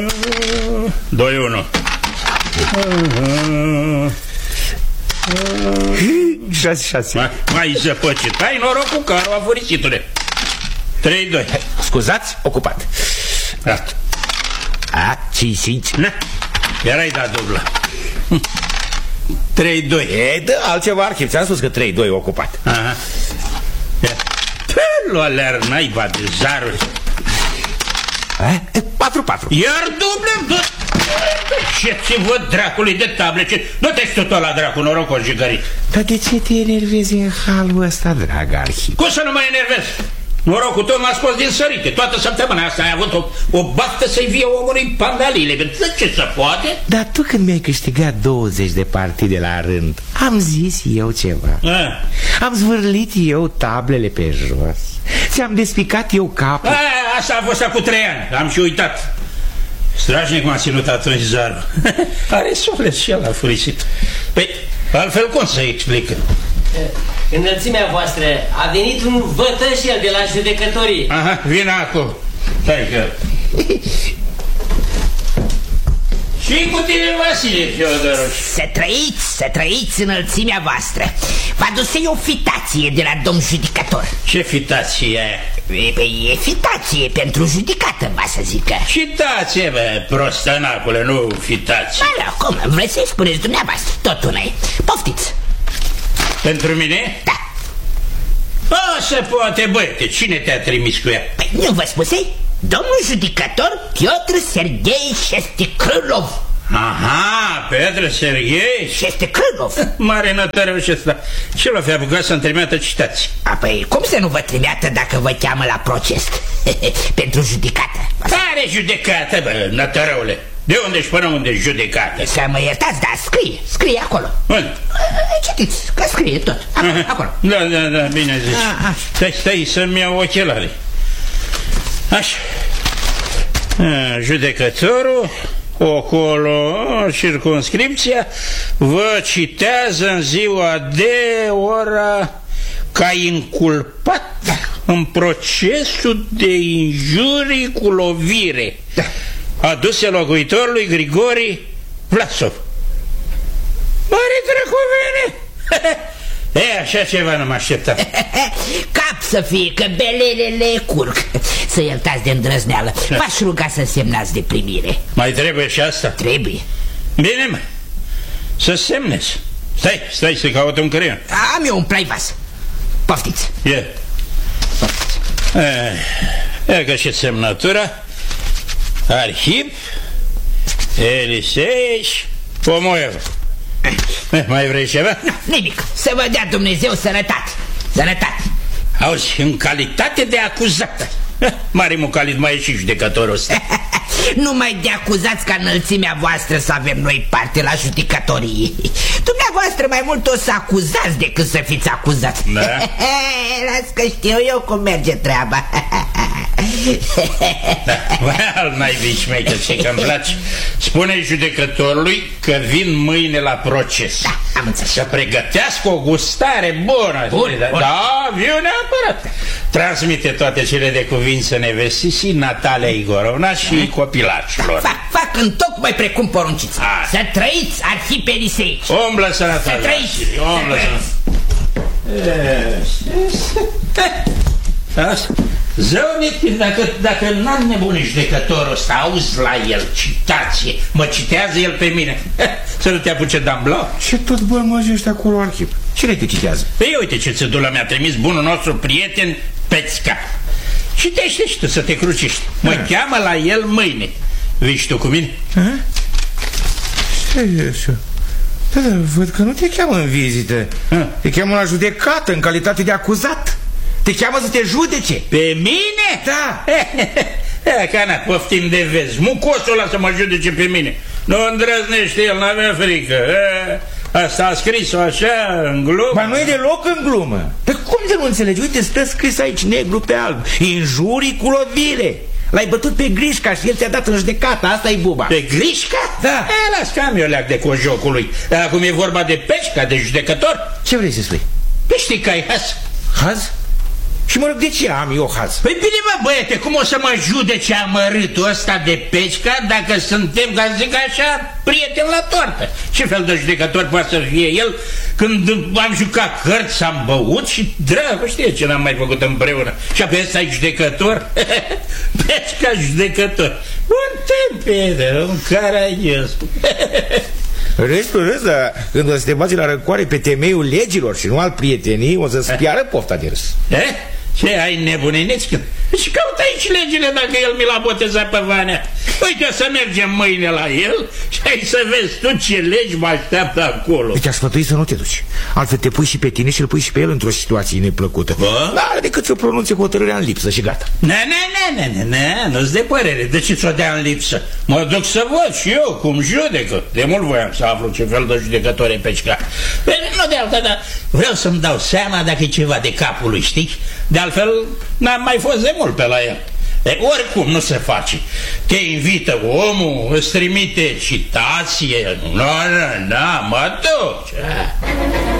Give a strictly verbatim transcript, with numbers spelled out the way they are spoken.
doi unu. șase șase. Mai, mai zăpăcit. Hai noroc cu carul, afurisitule. trei doi. Scuzați, ocupat. Gata. A, cinci cinci. Na, erai dat dublă. trei doi. E, dă altceva, Arhip, ți-am spus că trei doi ocupat. Aha. Lua lear naiba de zaruri. patru patru. Iar duble. Ce ți văd dracului de table? Nu te-ai tot la dracu, norocos jigărit. Dar de ce te enervezi în halul ăsta, drag Arhip? Cum să nu mă enervez? Norocul tău m-a scos din sărite. Toată săptămâna asta ai avut o, o baftă să-i vie omului pandalile. Ce se poate? Dar tu când mi-ai câștigat douăzeci de partide la rând, am zis eu ceva. A. Am zvârlit eu tablele pe jos. Ți-am despicat eu capul. A, asta a fost acum trei ani. Am și uitat. Strașnic m-a ținut atunci zarul. Are suflet și el a furisit. Păi, altfel cum să explic? Înălțimea voastră, a venit un vătășel de la judecătorie. Aha, vine acum. Stai că... Și cu tine, Vasile Feodorovici. Să trăiți, să trăiți înălțimea voastră. V-a dus o fitație de la domn judicator. Ce fitație e aia? E, e fitație pentru judecată, va să zică. Fitație, bă, prostănacule, nu fitație. Ba, la, cum, vreți să-i spuneți dumneavoastră, tot una e. Poftiți. Pentru mine? Da. O, se poate, băiete, cine te-a trimis cu ea? Păi nu vă spusei? Domnul judicator Piotr Serghei Șesticrâlov. Aha, Piotr Serghei Șesticrâlov. Mare notărău și ăsta. Ce l-a fi apucat să-mi trimiată citații? A, păi cum să nu vă trimiată dacă vă cheamă la proces? Pentru judecată. Care judecată, bă, notărăule? De unde și până unde judecată? Să mă iertați, dar scrie, scrie acolo. Unde? Citiți, că scrie tot. Acolo, acolo. Da, da, da, bine zici. Stai, stai să-mi iau ochelari. Așa. A, judecătorul, acolo, circumscripția, vă citează în ziua de ora ca inculpat în procesul de injurii cu lovire aduse locuitorului Grigori Vlasov. Mare drăcovene! E, așa ceva nu mă așteptam. Cap să fie, că belelele curg. Să iertați de îndrăzneală. V-aș ruga să semnați de primire. Mai trebuie și asta? Trebuie. Bine, mă, să semnezi. Stai, stai să caut un creion. Am eu un plaivas. Poftiți. E. E, e că și semnătura. Arhip Eliseevici Pomoev. Mai vrei ceva? Nu, nimic. Să vă dea Dumnezeu sănătate. Sănătate. Auzi, în calitate de acuzată. Mare mucalit, mai e și judecătorul ăsta. Numai de acuzați ca înălțimea voastră să avem noi parte la judecătorie. Dumneavoastră mai mult o să acuzați decât să fiți acuzați. Da? Las că știu eu cum merge treaba. Da, well, n-ai vii șmecher, ce că-mi place. Spune judecătorului că vin mâine la proces. Da, am înțeles. Să pregătească o gustare bună. Bun, da, bun. da, viu neapărat. Transmite toate cele de cuvință nevestisii Natalia Igorovna și copilașilor. Fac, fac în tocmai precum porunciți. A. Să trăiți, Arhip Eliseici. Omblă sănătate. Să trăiți. Omblă sănătate. Zăunic, dacă, dacă n-am nebunit judecătorul ăsta, auzi la el citație, mă citează el pe mine. Să nu te apuce d'amblau. Ce tot bălmăjești acolo, Arhip? Cine te citează? Păi uite ce țădulă mi-a trimis bunul nostru prieten Pețca. Citește și tu să te crucești. Mă A. cheamă la el mâine. Vii tu cu mine? A? Ce e așa? Da, da, văd că nu te cheamă în vizită. A. Te cheamă la judecată în calitate de acuzat. Te cheamă să te judece. Pe mine? Da. E, ca na, poftim de vezi. Mucosul ăla să mă judece pe mine. Nu îndrăznește el, n-avea frică. E, asta a scris-o așa, în glumă. Ba nu e deloc în glumă. Pe cum de nu înțelegi? Uite, stă scris aici negru pe alb. Injurii cu lovire. L-ai bătut pe Grișca și el ți-a dat în judecată. Asta-i buba. Pe Grișca? Da. E, las cam eu leac de cojocul lui. Acum e vorba de Peșca, de judecător. Ce vrei să spui? Păi știi că ai haz? Haz? Și mă rog, de ce am eu haz? Păi bine, mă, băiete, cum o să mă judece amărâtul ăsta de Pecica dacă suntem, ca zic așa, prieteni la toartă? Ce fel de judecător poate să fie el când am jucat cărți, am băut și dragă, știe ce n-am mai făcut împreună? Și apoi ăsta e judecător? Pecica judecător. Un tempede, un caragios. Restul râs, dar când o să te bagi la răcoare pe temeiul legilor și nu al prietenii, o să-ți piară pofta de râs. Eh? Ce, ai nebunit? Și caut aici legile dacă el mi l-a botezat pe Vanea. Uite, o să mergem mâine la el și ai să vezi tu ce legi mă așteaptă acolo. Te-aș sfătui să nu te duci. Altfel te pui și pe tine și îl pui și pe el într-o situație neplăcută. Bă? N-are decât să pronunțe hotărârea în lipsă și gata. Ne, ne, ne, ne, ne, nu-ți de părere. De ce ți-o dea în lipsă? Mă duc să văd și eu cum judecă. De mult voiam să aflu ce fel de judecător e Pecica. Nu de altă, dar vreau să-mi dau seama dacă e ceva de capul lui, știi? De altfel, n-am mai fost de mult pe la el. E, oricum nu se face. Te invită omul, îți trimite citație. Nu, nu, nu, mă duc.